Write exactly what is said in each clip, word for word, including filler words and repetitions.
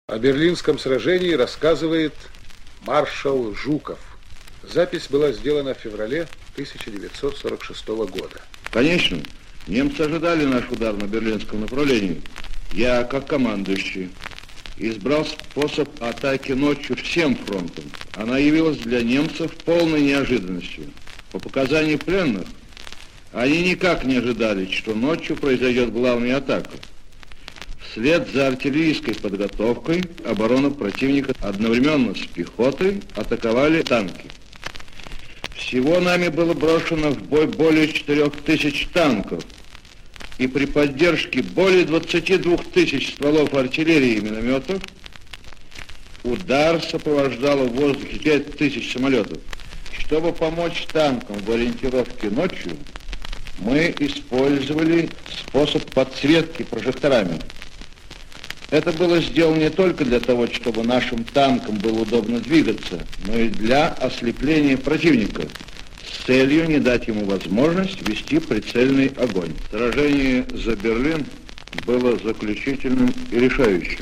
О Берлинском сражении рассказывает маршал Жуков. Запись была сделана в феврале тысяча девятьсот сорок шестого года. Конечно, немцы ожидали наш удар на берлинском направлении. Я, как командующий, избрал способ атаки ночью всем фронтом. Она явилась для немцев полной неожиданностью. По показаниям пленных, они никак не ожидали, что ночью произойдет главная атака. Вслед за артиллерийской подготовкой оборона противника одновременно с пехотой атаковали танки. Всего нами было брошено в бой более четырех тысяч танков, и при поддержке более двадцати двух тысяч стволов артиллерии и минометов удар сопровождало в воздухе пять тысяч самолетов. Чтобы помочь танкам в ориентировке ночью, мы использовали способ подсветки прожекторами. Это было сделано не только для того, чтобы нашим танкам было удобно двигаться, но и для ослепления противника, с целью не дать ему возможность вести прицельный огонь. Сражение за Берлин было заключительным и решающим.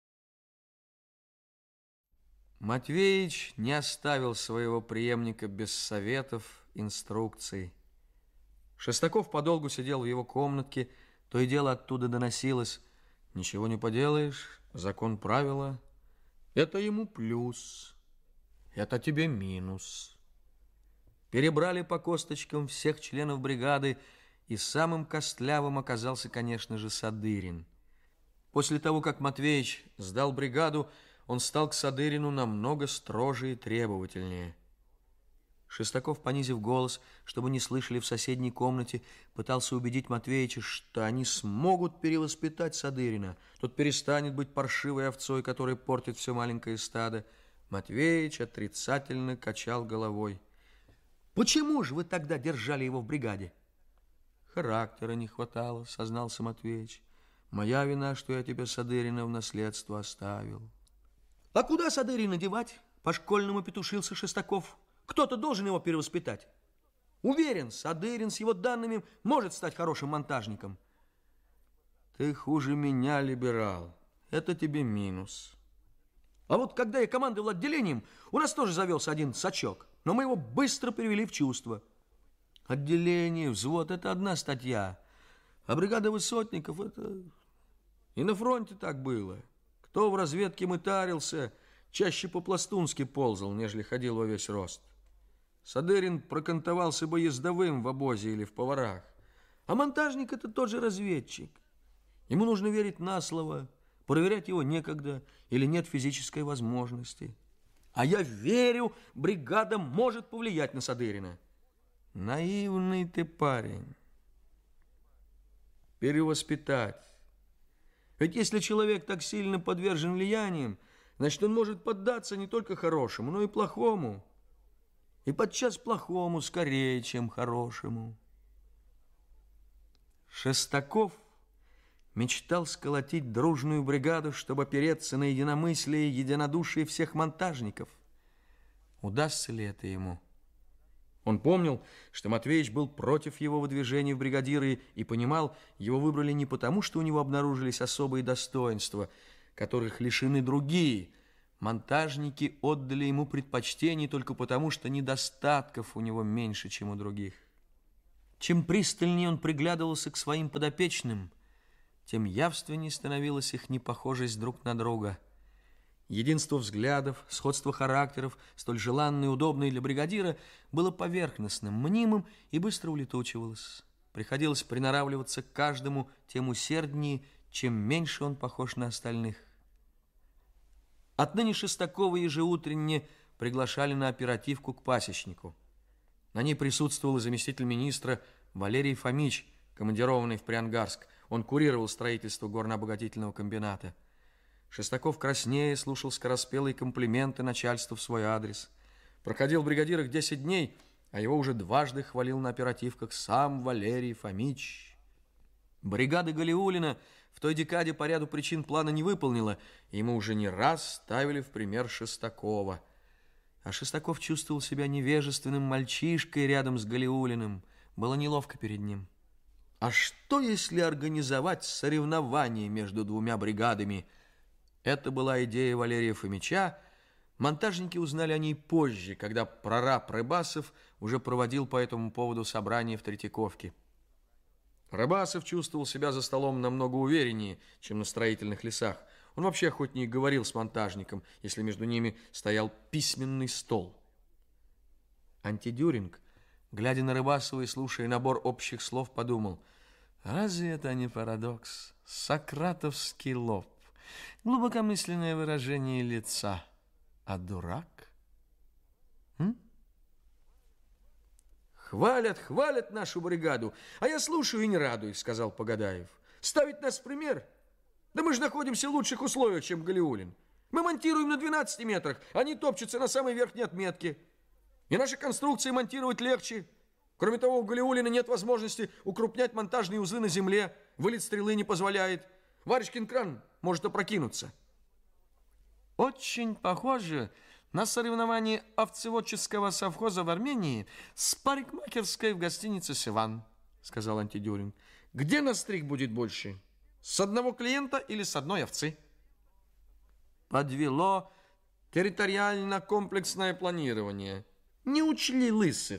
Матвеич не оставил своего преемника без советов, инструкций. Шестаков подолгу сидел в его комнатке, то и дело оттуда доносилось: ничего не поделаешь, закон правила. Это ему плюс, это тебе минус. Перебрали по косточкам всех членов бригады, и самым костлявым оказался, конечно же, Садырин. После того, как Матвеич сдал бригаду, он стал к Садырину намного строже и требовательнее. Шестаков, понизив голос, чтобы не слышали в соседней комнате, пытался убедить Матвеича, что они смогут перевоспитать Садырина. Тот перестанет быть паршивой овцой, которая портит все маленькое стадо. Матвеич отрицательно качал головой. «Почему же вы тогда держали его в бригаде?» «Характера не хватало», — сознался Матвеич. «Моя вина, что я тебе Садырина в наследство оставил». «А куда Садырина девать?» — по-школьному петушился Шестаков. «Кто-то должен его перевоспитать. Уверен, Садырин с его данными может стать хорошим монтажником». «Ты хуже меня, либерал. Это тебе минус». «А вот когда я командовал отделением, у нас тоже завелся один сачок, но мы его быстро привели в чувство». «Отделение, взвод — это одна статья, а бригада высотников — это... И на фронте так было. Кто в разведке мытарился, чаще по-пластунски ползал, нежели ходил во весь рост. Садырин прокантовался бы ездовым в обозе или в поварах. А монтажник — это тот же разведчик. Ему нужно верить на слово, проверять его некогда или нет физической возможности. А я верю, бригада может повлиять на Садырина». «Наивный ты парень. Перевоспитать. Ведь если человек так сильно подвержен влияниям, значит, он может поддаться не только хорошему, но и плохому. И подчас плохому скорее, чем хорошему». Шестаков мечтал сколотить дружную бригаду, чтобы опереться на единомыслие и единодушие всех монтажников. Удастся ли это ему? Он помнил, что Матвеич был против его выдвижения в бригадиры и понимал, его выбрали не потому, что у него обнаружились особые достоинства, которых лишены другие. Монтажники отдали ему предпочтение только потому, что недостатков у него меньше, чем у других. Чем пристальнее он приглядывался к своим подопечным, тем явственнее становилась их непохожесть друг на друга. Единство взглядов, сходство характеров, столь желанное и удобное для бригадира, было поверхностным, мнимым и быстро улетучивалось. Приходилось приноравливаться к каждому тем усерднее, чем меньше он похож на остальных. Отныне Шестакова ежеутренне приглашали на оперативку к пасечнику. На ней присутствовал заместитель министра Валерий Фомич, командированный в Приангарск. Он курировал строительство горно-обогатительного комбината. Шестаков краснея слушал скороспелые комплименты начальству в свой адрес. Проходил в бригадирах десять дней, а его уже дважды хвалил на оперативках сам Валерий Фомич. Бригада Галиуллина в той декаде по ряду причин плана не выполнила, и ему уже не раз ставили в пример Шестакова. А Шестаков чувствовал себя невежественным мальчишкой рядом с Галиуллиным. Было неловко перед ним. А что, если организовать соревнование между двумя бригадами? Это была идея Валерия Фомича. Монтажники узнали о ней позже, когда прораб Рыбасов уже проводил по этому поводу собрание в Третьяковке. Рыбасов чувствовал себя за столом намного увереннее, чем на строительных лесах. Он вообще охотнее говорил с монтажником, если между ними стоял письменный стол. Антидюринг, глядя на Рыбасова и слушая набор общих слов, подумал: разве это не парадокс? Сократовский лоб, глубокомысленное выражение лица, а дурак? М? Хвалят, хвалят нашу бригаду, а я слушаю и не радуюсь, сказал Погадаев. Ставить нас в пример? Да мы же находимся в лучших условиях, чем Галиулин. Мы монтируем на двенадцати метрах, они топчутся на самой верхней отметке. И наши конструкции монтировать легче. Кроме того, у Галиулина нет возможности укрупнять монтажные узлы на земле, вылет стрелы не позволяет. Варежкин кран может опрокинуться. Очень похоже на соревнование овцеводческого совхоза в Армении с парикмахерской в гостинице «Сиван», сказал Антидюринг. Где настриг будет больше? С одного клиента или с одной овцы? Подвело территориально-комплексное планирование. Не учли лысых.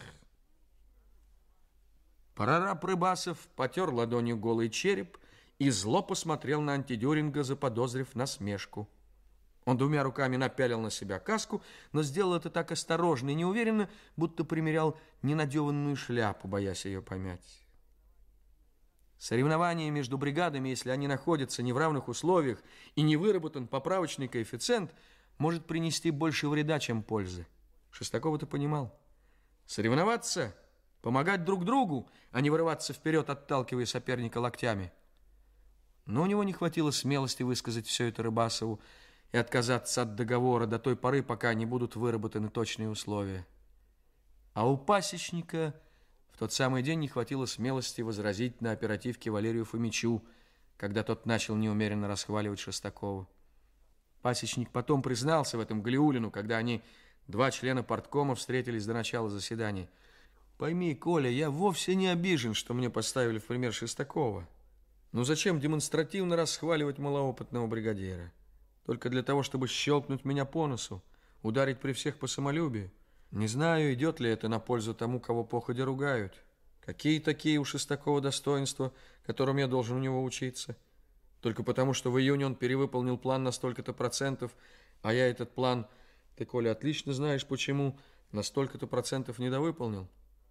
Прораб Рыбасов потер ладонью голый череп и зло посмотрел на Антидюринга, заподозрив насмешку. Он двумя руками напялил на себя каску, но сделал это так осторожно и неуверенно, будто примерял ненадеванную шляпу, боясь ее помять. Соревнования между бригадами, если они находятся не в равных условиях и не выработан поправочный коэффициент, может принести больше вреда, чем пользы. Шестаков это понимал. Соревноваться, помогать друг другу, а не вырываться вперед, отталкивая соперника локтями. Но у него не хватило смелости высказать все это Рыбасову и отказаться от договора до той поры, пока не будут выработаны точные условия. А у пасечника в тот самый день не хватило смелости возразить на оперативке Валерию Фомичу, когда тот начал неумеренно расхваливать Шестакова. Пасечник потом признался в этом Галиулину, когда они, два члена парткома, встретились до начала заседания. Пойми, Коля, я вовсе не обижен, что мне поставили в пример Шестакова. Но зачем демонстративно расхваливать малоопытного бригадира? Только для того, чтобы щелкнуть меня по носу, ударить при всех по самолюбию. Не знаю, идет ли это на пользу тому, кого походя ругают. Какие такие у Шестакова достоинства, которым я должен у него учиться? Только потому, что в июне он перевыполнил план на столько-то процентов, а я этот план, ты, Коля, отлично знаешь почему, на столько-то процентов недовыполнил.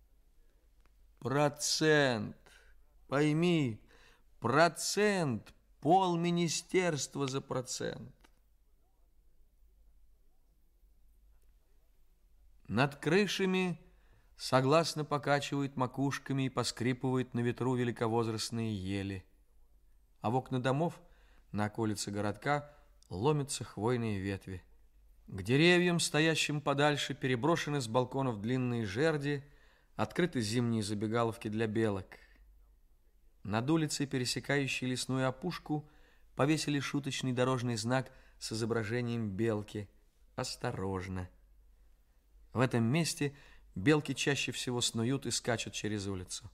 Процент, пойми, процент, полминистерства за процент. Над крышами согласно покачивают макушками и поскрипывают на ветру великовозрастные ели. А в окна домов на околице городка ломятся хвойные ветви. К деревьям, стоящим подальше, переброшены с балконов длинные жерди, открыты зимние забегаловки для белок. Над улицей, пересекающей лесную опушку, повесили шуточный дорожный знак с изображением белки. Осторожно. В этом месте белки чаще всего снуют и скачут через улицу.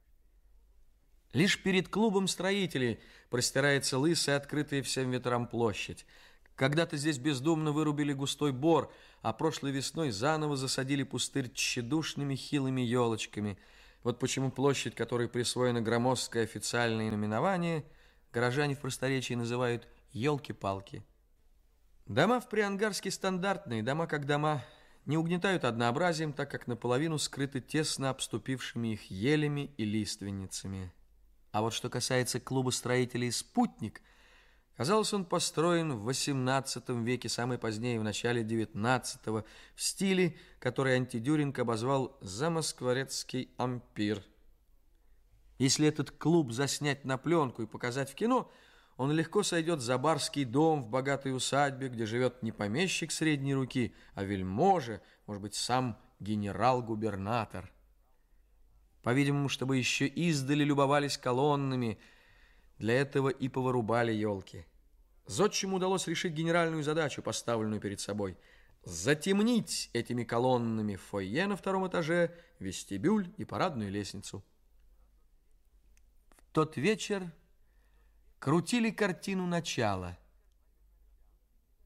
Лишь перед клубом строителей простирается лысая, открытая всем ветрам площадь. Когда-то здесь бездумно вырубили густой бор, а прошлой весной заново засадили пустырь тщедушными хилыми елочками. Вот почему площадь, которой присвоено громоздкое официальное наименование, горожане в просторечии называют «елки-палки». Дома в Приангарске стандартные, дома как дома, не угнетают однообразием, так как наполовину скрыты тесно обступившими их елями и лиственницами. А вот что касается клуба строителей «Спутник», казалось, он построен в восемнадцатом веке, самый позднее, в начале девятнадцатого, в стиле, который Антидюринг обозвал «замоскворецкий ампир». Если этот клуб заснять на пленку и показать в кино, он легко сойдет за барский дом в богатой усадьбе, где живет не помещик средней руки, а вельможа, может быть, сам генерал-губернатор. По-видимому, чтобы еще издали любовались колоннами, для этого и повырубали елки. Зодчему удалось решить генеральную задачу, поставленную перед собой – затемнить этими колоннами фойе на втором этаже, вестибюль и парадную лестницу. В тот вечер крутили картину начала.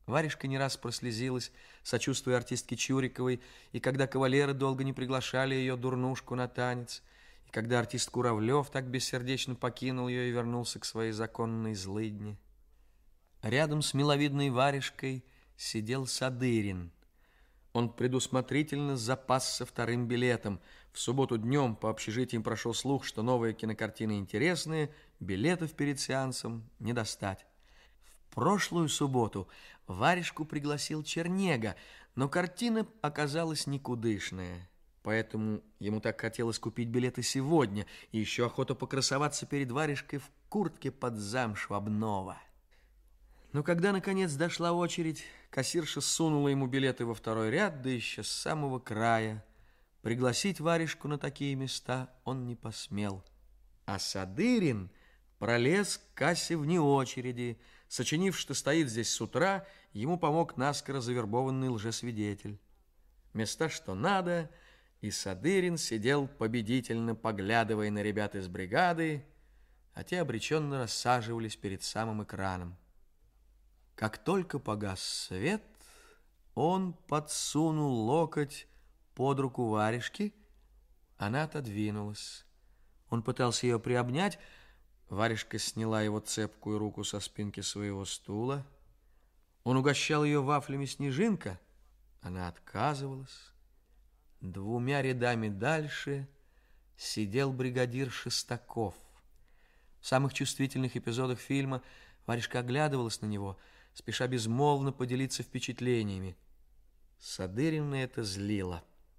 Варежка не раз прослезилась, сочувствуя артистке Чуриковой, и когда кавалеры долго не приглашали ее дурнушку на танец, и когда артист Куравлев так бессердечно покинул ее и вернулся к своей законной злыдне. Рядом с миловидной Варежкой сидел Садырин. Он предусмотрительно запасся вторым билетом. В субботу днем по общежитиям прошел слух, что новые кинокартины интересные, билетов перед сеансом не достать. В прошлую субботу Варежку пригласил Чернега, но картина оказалась никудышная. Поэтому ему так хотелось купить билеты сегодня, и еще охота покрасоваться перед Варежкой в куртке под замшу обнова. Но когда, наконец, дошла очередь, кассирша сунула ему билеты во второй ряд, да еще с самого края. Пригласить Варежку на такие места он не посмел. А Садырин пролез к кассе вне очереди. Сочинив, что стоит здесь с утра, ему помог наскоро завербованный лжесвидетель. Места что надо, и Садырин сидел победительно, поглядывая на ребят из бригады, а те обреченно рассаживались перед самым экраном. Как только погас свет, он подсунул локоть под руку Варежки, она отодвинулась. Он пытался ее приобнять, Варежка сняла его цепкую руку со спинки своего стула. Он угощал ее вафлями снежинка, она отказывалась. Двумя рядами дальше сидел бригадир Шестаков. В самых чувствительных эпизодах фильма Варежка оглядывалась на него, спеша безмолвно поделиться впечатлениями. Садырина это злило.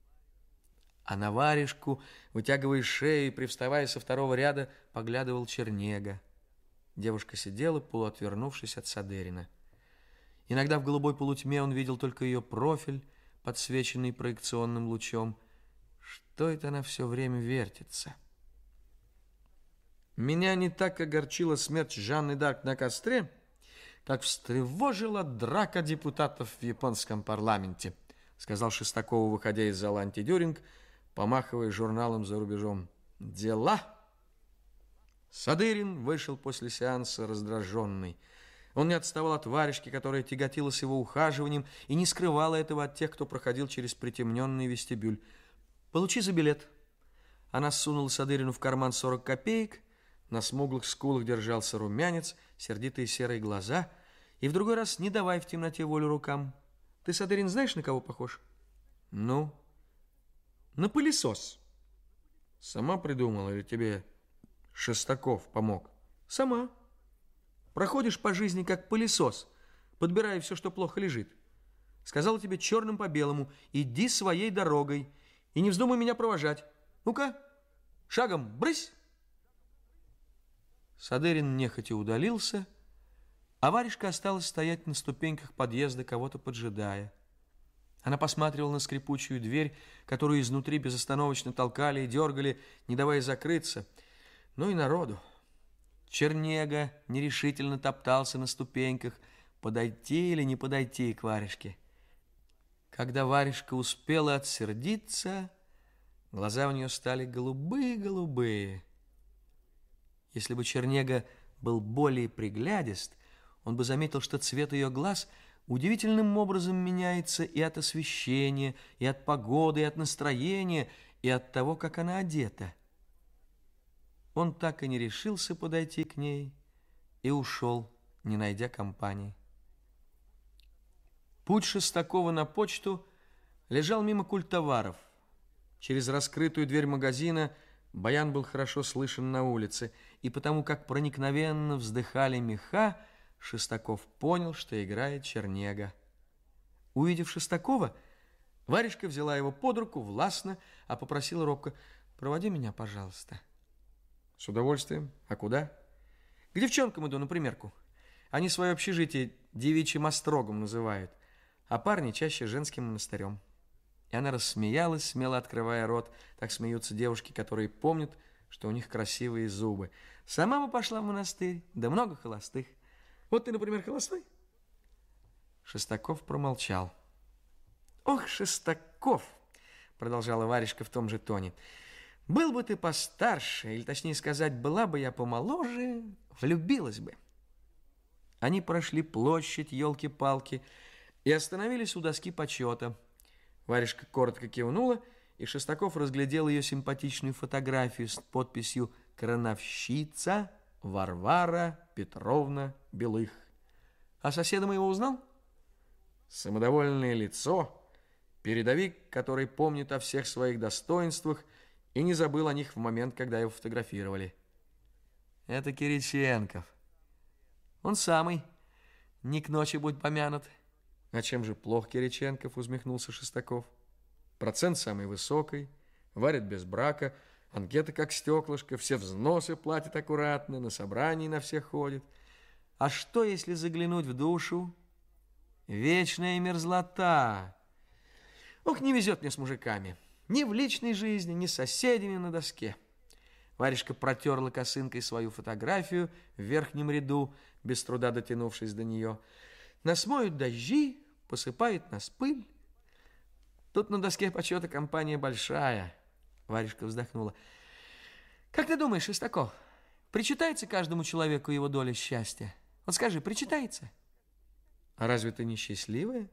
А на Варежку, вытягивая шею и привставая со второго ряда, поглядывал Чернега. Девушка сидела, полуотвернувшись от Садырина. Иногда в голубой полутьме он видел только ее профиль, подсвеченный проекционным лучом. Что это она все время вертится? Меня не так огорчила смерть Жанны д'Арк на костре, как встревожила драка депутатов в японском парламенте, сказал Шестакову, выходя из зала антидюринг, помахивая журналом за рубежом. Дела. Садырин вышел после сеанса раздраженный. Он не отставал от Варежки, которая тяготилась его ухаживанием и не скрывала этого от тех, кто проходил через притемненный вестибюль. «Получи за билет». Она сунула Садырину в карман сорок копеек, на смуглых скулах держался румянец, сердитые серые глаза, и в другой раз не давай в темноте волю рукам. Ты, Садырин, знаешь, на кого похож? Ну? На пылесос. Сама придумала или тебе Шестаков помог? Сама. Проходишь по жизни как пылесос, подбирая все, что плохо лежит. Сказала тебе черным по белому: иди своей дорогой и не вздумай меня провожать. Ну-ка, шагом брысь. Садырин нехотя удалился, а Варежка осталась стоять на ступеньках подъезда, кого-то поджидая. Она посматривала на скрипучую дверь, которую изнутри безостановочно толкали и дергали, не давая закрыться. Ну и народу. Чернега нерешительно топтался на ступеньках, подойти или не подойти к Варежке. Когда Варежка успела отсердиться, глаза у нее стали голубые-голубые. Если бы Чернега был более приглядист, он бы заметил, что цвет ее глаз удивительным образом меняется и от освещения, и от погоды, и от настроения, и от того, как она одета. Он так и не решился подойти к ней и ушел, не найдя компании. Путь Шестакова на почту лежал мимо культоваров. Через раскрытую дверь магазина баян был хорошо слышен на улице, и потому как проникновенно вздыхали меха, Шестаков понял, что играет Чернега. Увидев Шестакова, Варежка взяла его под руку властно, а попросила робко: «Проводи меня, пожалуйста». «С удовольствием. А куда?» «К девчонкам иду на примерку. Они свое общежитие девичьим острогом называют, а парни чаще женским монастырем». И она рассмеялась, смело открывая рот. Так смеются девушки, которые помнят, что у них красивые зубы. «Сама бы пошла в монастырь, да много холостых. Вот ты, например, холостой?» Шестаков промолчал. «Ох, Шестаков!» — продолжала Варежка в том же тоне. «Был бы ты постарше, или, точнее сказать, была бы я помоложе, влюбилась бы». Они прошли площадь, елки-палки, и остановились у доски почета. Варежка коротко кивнула, и Шестаков разглядел ее симпатичную фотографию с подписью «Крановщица Варвара Петровна Белых». А соседа моего узнал? Самодовольное лицо, передовик, который помнит о всех своих достоинствах и не забыл о них в момент, когда его фотографировали. Это Кириченков. Он самый. Не к ночи будь помянут. А чем же плох Кириченков, усмехнулся Шестаков. Процент самый высокий, варит без брака, анкета как стеклышко, все взносы платят аккуратно, на собрании на всех ходит. А что, если заглянуть в душу? Вечная мерзлота. Ох, не везет мне с мужиками. Ни в личной жизни, ни с соседями на доске. Варежка протерла косынкой свою фотографию в верхнем ряду, без труда дотянувшись до нее. Нас моют дожди, посыпает нас пыль. Тут на доске почета компания большая. Варежка вздохнула. Как ты думаешь, Шестаков, причитается каждому человеку его доля счастья? Вот скажи, причитается? А разве ты не счастливая?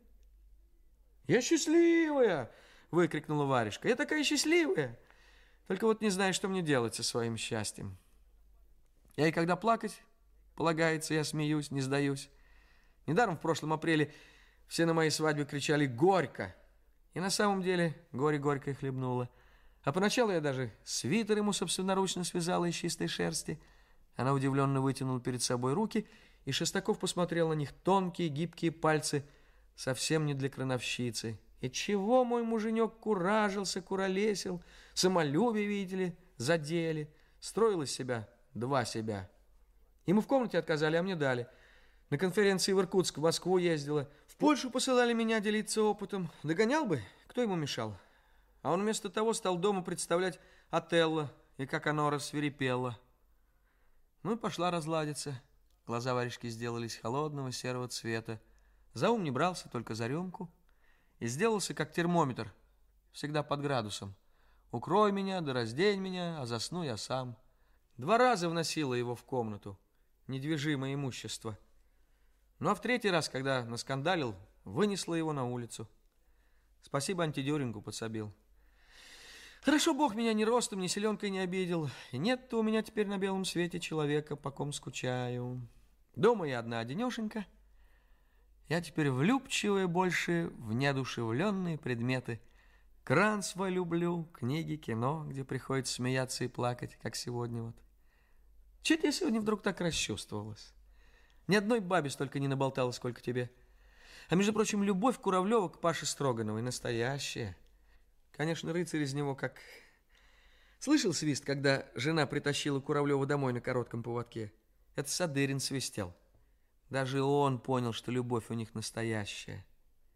Я счастливая, выкрикнула Варежка. Я такая счастливая. Только вот не знаю, что мне делать со своим счастьем. Я и когда плакать полагается, я смеюсь, не сдаюсь. Недаром в прошлом апреле все на моей свадьбе кричали «Горько!». И на самом деле горе-горько и хлебнуло. А поначалу я даже свитер ему собственноручно связала из чистой шерсти. Она удивленно вытянула перед собой руки, и Шестаков посмотрел на них тонкие гибкие пальцы, совсем не для крановщицы. И чего мой муженек куражился, куролесил, самолюбие, видите ли, задели, строил из себя два себя. Ему в комнате отказали, а мне дали. На конференции в Иркутск, в Москву ездила. В Польшу посылали меня делиться опытом. Догонял бы, кто ему мешал? А он вместо того стал дома представлять Отелло и как оно рассвирепело. Ну и пошла разладиться. Глаза Варежки сделались холодного серого цвета. За ум не брался, только за рюмку. И сделался как термометр, всегда под градусом. Укрой меня, да раздень меня, а засну я сам. Два раза вносила его в комнату, недвижимое имущество. Ну а в третий раз, когда наскандалил, вынесла его на улицу. Спасибо, антидюрингу подсобил. Хорошо, Бог меня ни ростом, ни силенкой не обидел. И нет-то у меня теперь на белом свете человека, по ком скучаю. Дома я одна одинешенька. Я теперь влюбчивая больше в неодушевленные предметы. Кран свой люблю, книги, кино, где приходится смеяться и плакать, как сегодня вот. Чего-то я сегодня вдруг так расчувствовалась. Ни одной бабе столько не наболтала, сколько тебе. А между прочим, любовь Куравлева к Паше Строгановой настоящая. Конечно, рыцарь из него как... Слышал свист, когда жена притащила Куравлева домой на коротком поводке? Это Садырин свистел. Даже он понял, что любовь у них настоящая.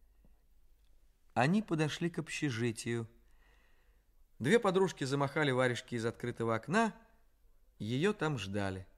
Они подошли к общежитию. Две подружки замахали Варежке из открытого окна. Ее там ждали.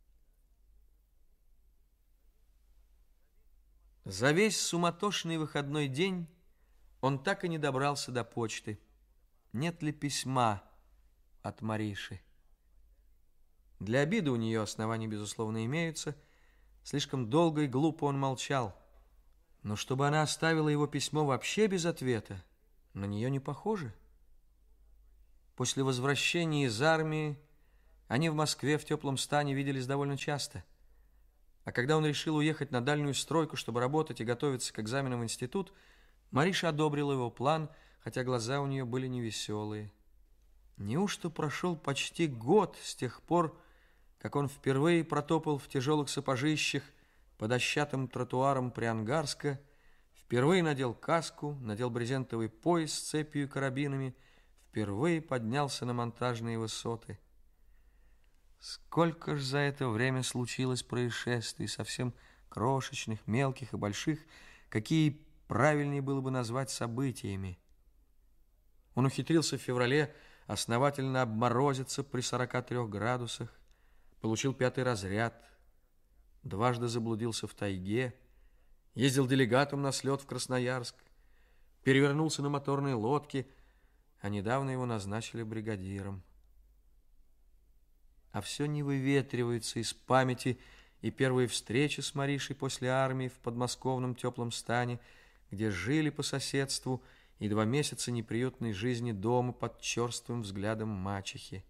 За весь суматошный выходной день он так и не добрался до почты. Нет ли письма от Мариши? Для обиды у нее основания, безусловно, имеются. Слишком долго и глупо он молчал. Но чтобы она оставила его письмо вообще без ответа, на нее не похоже. После возвращения из армии они в Москве в теплом стане виделись довольно часто. А когда он решил уехать на дальнюю стройку, чтобы работать и готовиться к экзаменам в институт, Мариша одобрила его план, хотя глаза у нее были невеселые. Неужто прошел почти год с тех пор, как он впервые протопал в тяжелых сапожищах по дощатым тротуарам Приангарска, впервые надел каску, надел брезентовый пояс с цепью и карабинами, впервые поднялся на монтажные высоты. Сколько ж за это время случилось происшествий, совсем крошечных, мелких и больших, какие правильнее было бы назвать событиями. Он ухитрился в феврале основательно обморозиться при сорока трёх градусах, получил пятый разряд, дважды заблудился в тайге, ездил делегатом на слет в Красноярск, перевернулся на моторной лодке, а недавно его назначили бригадиром. А все не выветривается из памяти и первые встречи с Маришей после армии в подмосковном теплом стане, где жили по соседству, и два месяца неприютной жизни дома под черствым взглядом мачехи.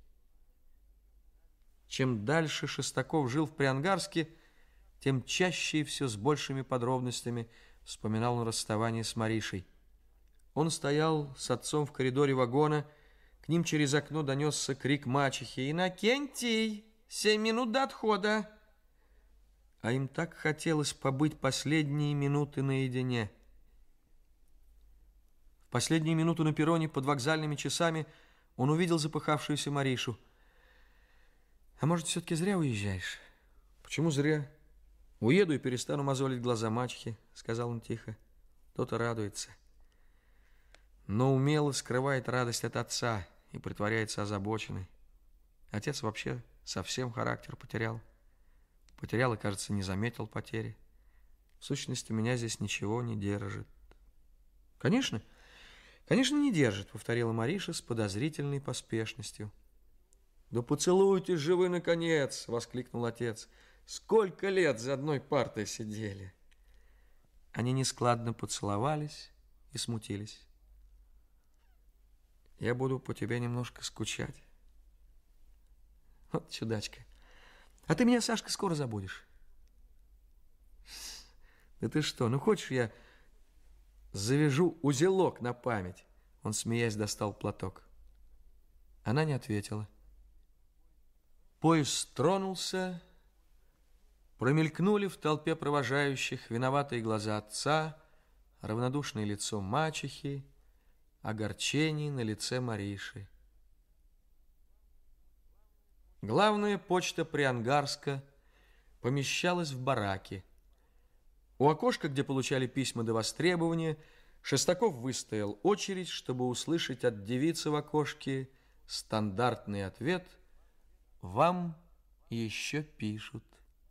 Чем дальше Шестаков жил в Приангарске, тем чаще и все с большими подробностями вспоминал он расставание с Маришей. Он стоял с отцом в коридоре вагона, к ним через окно донесся крик мачехи: «Иннокентий, семь минут до отхода!» А им так хотелось побыть последние минуты наедине. В последние минуты на перроне под вокзальными часами он увидел запыхавшуюся Маришу. «А может, все-таки зря уезжаешь?» «Почему зря? Уеду и перестану мозолить глаза мачехи», — сказал он тихо. Тот и радуется. Но умело скрывает радость от отца и притворяется озабоченной. Отец вообще совсем характер потерял. Потерял и, кажется, не заметил потери. В сущности, меня здесь ничего не держит. Конечно, конечно, не держит, повторила Мариша с подозрительной поспешностью. Да поцелуйтесь же вы, наконец, воскликнул отец. Сколько лет за одной партой сидели. Они нескладно поцеловались и смутились. Я буду по тебе немножко скучать. Вот чудачка. А ты меня, Сашка, скоро забудешь. Да ты что, ну хочешь, я завяжу узелок на память? Он, смеясь, достал платок. Она не ответила. Поезд тронулся. Промелькнули в толпе провожающих виноватые глаза отца, равнодушное лицо мачехи, огорчение на лице Мариши. Главная почта Приангарска помещалась в бараке. У окошка, где получали письма до востребования, Шестаков выстоял очередь, чтобы услышать от девицы в окошке стандартный ответ: «Вам еще пишут».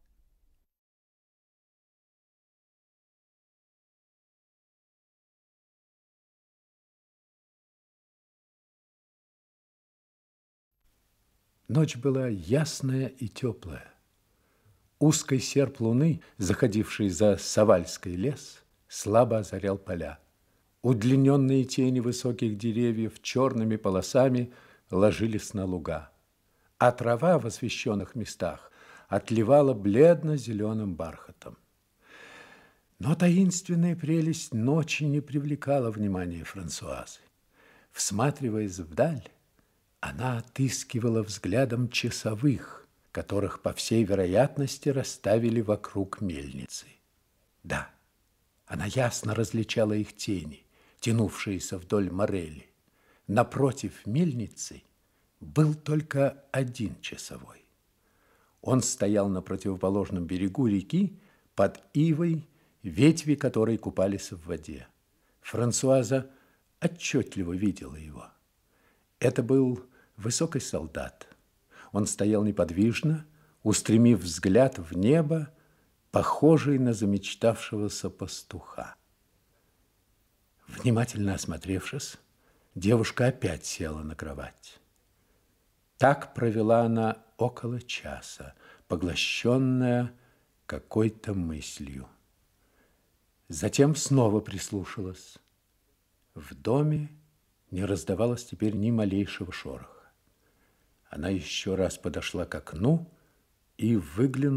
Ночь была ясная и теплая. Узкий серп луны, заходивший за Савальский лес, слабо озарял поля. Удлиненные тени высоких деревьев черными полосами ложились на луга, а трава в освещенных местах отливала бледно-зеленым бархатом. Но таинственная прелесть ночи не привлекала внимания Франсуазы. Всматриваясь вдаль, она отыскивала взглядом часовых, которых, по всей вероятности, расставили вокруг мельницы. Да, она ясно различала их тени, тянувшиеся вдоль морели. Напротив мельницы был только один часовой. Он стоял на противоположном берегу реки под ивой, ветви которой купались в воде. Франсуаза отчетливо видела его. Это был высокий солдат. Он стоял неподвижно, устремив взгляд в небо, похожий на замечтавшегося пастуха. Внимательно осмотревшись, девушка опять села на кровать. Так провела она около часа, поглощенная какой-то мыслью. Затем снова прислушалась. В доме не раздавалось теперь ни малейшего шороха. Она еще раз подошла к окну и выглянула